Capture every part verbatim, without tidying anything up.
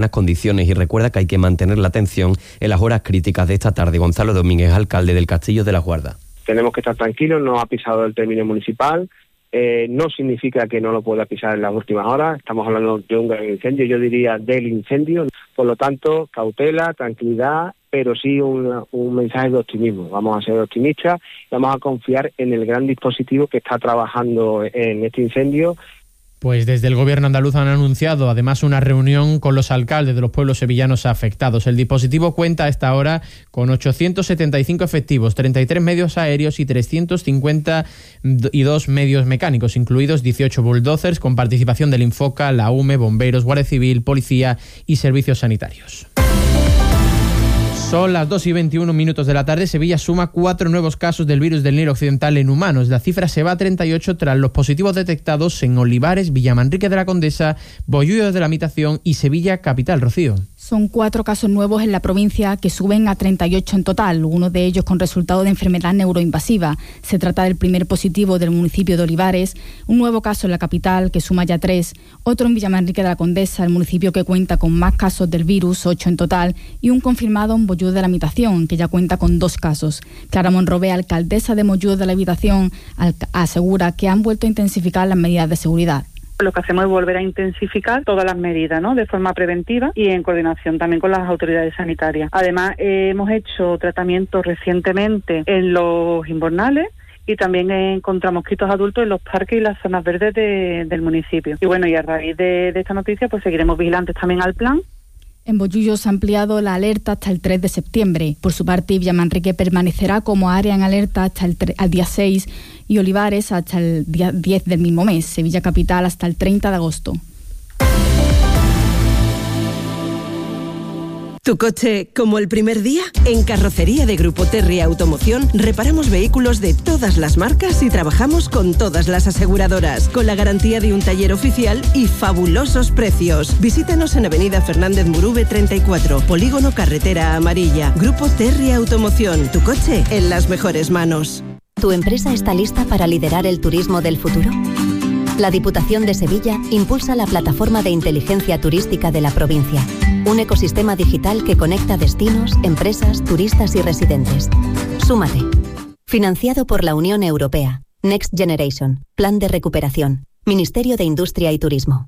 condiciones y recuerda que hay que mantener la atención en las horas críticas de esta tarde. Gonzalo Domínguez, alcalde del Castillo de la Guarda. Tenemos que estar tranquilos, no ha pisado el término municipal, eh, no significa que no lo pueda pisar en las últimas horas, estamos hablando de un gran incendio, yo diría del incendio, por lo tanto, cautela, tranquilidad, pero sí un, un mensaje de optimismo. Vamos a ser optimistas, vamos a confiar en el gran dispositivo que está trabajando en este incendio. Pues desde el Gobierno andaluz han anunciado además una reunión con los alcaldes de los pueblos sevillanos afectados. El dispositivo cuenta a esta hora con ochocientos setenta y cinco efectivos, treinta y tres medios aéreos y trescientos cincuenta y dos medios mecánicos, incluidos dieciocho bulldozers con participación del Infoca, la U M E, bomberos, Guardia Civil, policía y servicios sanitarios. Son las dos y veintiuno minutos de la tarde. Sevilla suma cuatro nuevos casos del virus del Nilo Occidental en humanos. La cifra se va a treinta y ocho tras los positivos detectados en Olivares, Villamanrique de la Condesa, Bollullo de la Mitación y Sevilla capital. Rocío. Son cuatro casos nuevos en la provincia que suben a treinta y ocho en total, uno de ellos con resultado de enfermedad neuroinvasiva. Se trata del primer positivo del municipio de Olivares, un nuevo caso en la capital que suma ya tres, otro en Villamanrique de la Condesa, el municipio que cuenta con más casos del virus, ocho en total, y un confirmado en Bollullo de la Mitación, que ya cuenta con dos casos. Clara Monrobé, alcaldesa de Bollullo de la Mitación, asegura que han vuelto a intensificar las medidas de seguridad. Lo que hacemos es volver a intensificar todas las medidas, ¿no?, de forma preventiva y en coordinación también con las autoridades sanitarias. Además, eh, hemos hecho tratamientos recientemente en los invernales y también en contra mosquitos adultos en los parques y las zonas verdes de, del municipio. Y bueno, y a raíz de, de esta noticia, pues seguiremos vigilantes también al plan. En Bollullo se ha ampliado la alerta hasta el tres de septiembre. Por su parte, Villamanrique permanecerá como área en alerta hasta el al día seis y Olivares hasta el día diez del mismo mes. Sevilla capital hasta el treinta de agosto. ¿Tu coche como el primer día? En Carrocería de Grupo Terry Automoción reparamos vehículos de todas las marcas y trabajamos con todas las aseguradoras, con la garantía de un taller oficial y fabulosos precios. Visítanos en Avenida Fernández Murube treinta y cuatro, Polígono Carretera Amarilla. Grupo Terry Automoción, tu coche en las mejores manos. ¿Tu empresa está lista para liderar el turismo del futuro? La Diputación de Sevilla impulsa la plataforma de inteligencia turística de la provincia, un ecosistema digital que conecta destinos, empresas, turistas y residentes. Súmate. Financiado por la Unión Europea. Next Generation. Plan de recuperación. Ministerio de Industria y Turismo.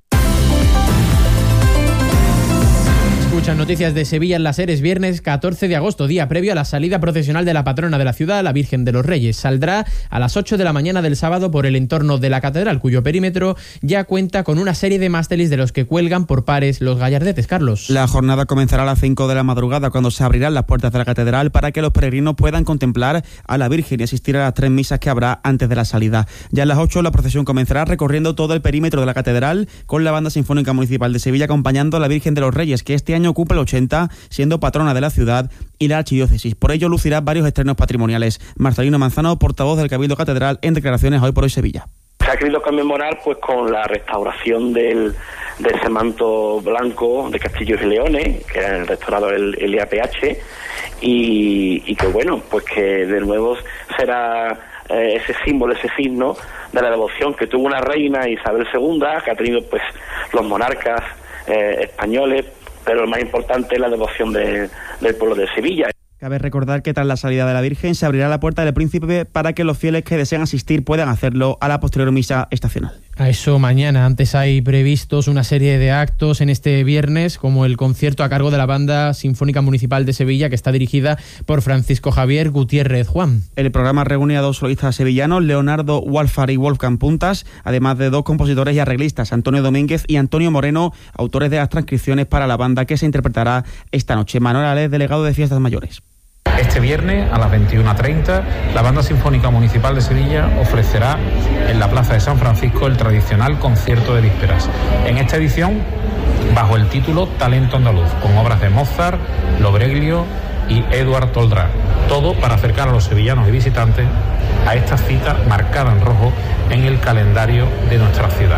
Escuchan noticias de Sevilla en las Eres, viernes catorce de agosto, día previo a la salida procesional de la patrona de la ciudad, la Virgen de los Reyes. Saldrá a las ocho de la mañana del sábado por el entorno de la catedral, cuyo perímetro ya cuenta con una serie de másteles de los que cuelgan por pares los gallardetes. Carlos. La jornada comenzará a las cinco de la madrugada, cuando se abrirán las puertas de la catedral para que los peregrinos puedan contemplar a la Virgen y asistir a las tres misas que habrá antes de la salida. Ya a las ocho la procesión comenzará recorriendo todo el perímetro de la catedral con la Banda Sinfónica Municipal de Sevilla acompañando a la Virgen de los Reyes, que este año ocupa el ochenta, siendo patrona de la ciudad y la archidiócesis. Por ello lucirá varios estrenos patrimoniales. Marcelino Manzano, portavoz del Cabildo Catedral, en declaraciones a Hoy por Hoy Sevilla. Se ha querido conmemorar pues con la restauración del, de ese manto blanco de Castillos y Leones, que era el restaurador el, el I A P H, y, y que bueno, pues que de nuevo será eh, ese símbolo, ese signo de la devoción que tuvo una reina, Isabel segunda, que ha tenido pues los monarcas eh, españoles, pero lo más importante es la devoción de, del pueblo de Sevilla. Cabe recordar que tras la salida de la Virgen se abrirá la puerta del Príncipe para que los fieles que desean asistir puedan hacerlo a la posterior misa estacional. A eso mañana. Antes hay previstos una serie de actos en este viernes, como el concierto a cargo de la Banda Sinfónica Municipal de Sevilla, que está dirigida por Francisco Javier Gutiérrez Juan. El programa reúne a dos solistas sevillanos, Leonardo Walfar y Wolfgang Puntas, además de dos compositores y arreglistas, Antonio Domínguez y Antonio Moreno, autores de las transcripciones para la banda que se interpretará esta noche. Manuel Alés, delegado de Fiestas Mayores. Este viernes a las veintiuna treinta la Banda Sinfónica Municipal de Sevilla ofrecerá en la Plaza de San Francisco el tradicional concierto de vísperas. En esta edición, bajo el título Talento Andaluz, con obras de Mozart, Lobreglio y Eduard Toldrá. Todo para acercar a los sevillanos y visitantes a esta cita marcada en rojo en el calendario de nuestra ciudad.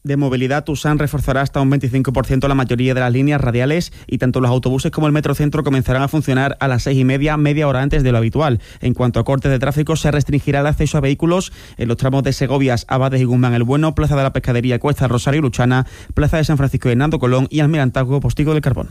de movilidad, Tusán reforzará hasta un veinticinco por ciento la mayoría de las líneas radiales y tanto los autobuses como el Metrocentro comenzarán a funcionar a las seis y media, media hora antes de lo habitual. En cuanto a cortes de tráfico, se restringirá el acceso a vehículos en los tramos de Segovias, Abades y Guzmán el Bueno, Plaza de la Pescadería, Cuesta, Rosario y Luchana, Plaza de San Francisco y Hernando Colón y Almirantazgo, Postigo del Carbón.